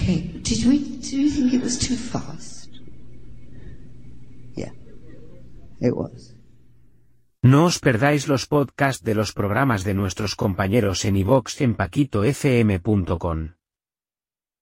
Okay, do you think it was too fast? Yeah, it was. No os perdáis los podcasts de los programas de nuestros compañeros en iVoox en paquitofm.com.